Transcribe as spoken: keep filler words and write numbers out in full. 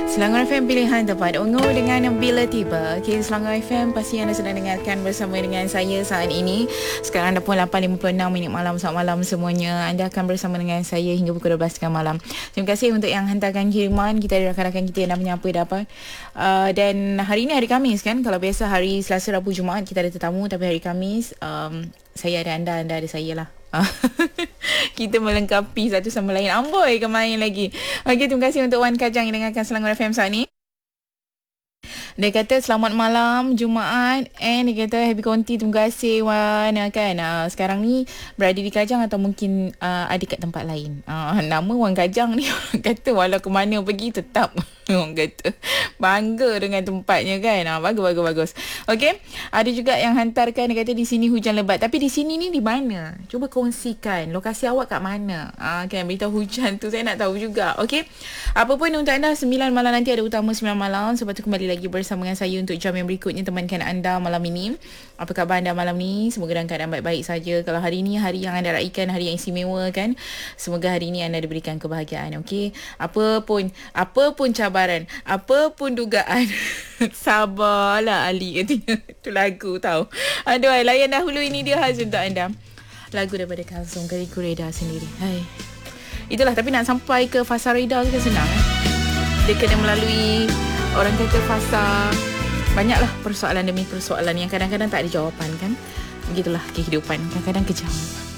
Selangor F M pilihan tepat ungu dengan Bila Tiba. Okay, Selangor F M pasti anda sedang dengarkan bersama dengan saya saat ini. Sekarang dah pun lapan lima puluh enam minit malam. Selamat malam semuanya. Anda akan bersama dengan saya hingga pukul dua belas tengah malam. Terima kasih untuk yang hantarkan kiriman. Kita ada rakan-rakan kita yang dah menyapa dapat. Uh, dan hari ini hari Khamis kan. Kalau biasa hari Selasa, Rabu, Jumaat kita ada tetamu. Tapi hari Khamis um, saya ada anda, anda ada saya lah. Kita melengkapi satu sama lain. Amboi ke main lagi. Okey, terima kasih untuk Wan Kajang yang dengarkan Selangor F M saat ni. Dia kata selamat malam Jumaat. And dia kata happy konti. Terima kasih Wan kan. Uh, sekarang ni berada di Kajang atau mungkin uh, ada kat tempat lain. uh, Nama Wan Kajang ni orang kata walau ke mana pergi tetap orang kata bangga dengan tempatnya kan. uh, Bagus bagus bagus. Okey, ada juga yang hantarkan. Dia kata di sini hujan lebat. Tapi di sini ni di mana? Cuba kongsikan lokasi awak kat mana. uh, Kan beritahu hujan tu saya nak tahu juga. Okey, apa pun untuk anda, sembilan malam nanti ada utama sembilan malam. Sebab tu kembali lagi bersama dengan saya untuk jam yang berikutnya temankan anda malam ini. Apa khabar anda malam ni? Semoga dalam keadaan baik-baik saja. Kalau hari ni hari yang anda raikan, hari yang istimewa kan. Semoga hari ini anda diberikan kebahagiaan. Okey, apa pun apa pun cabaran, apa pun dugaan, sabarlah Ali katanya. Itu lagu tau. Aduh, layan dahulu, ini dia khas untuk anda. Lagu daripada Kalsum Keriku Reda sendiri. Hai. Itulah, tapi nak sampai ke fasa reda tu kan senang eh? Dia kena melalui orang kata fasa. Banyaklah persoalan demi persoalan yang kadang-kadang tak ada jawapan kan. Begitulah kehidupan, kadang-kadang kejam.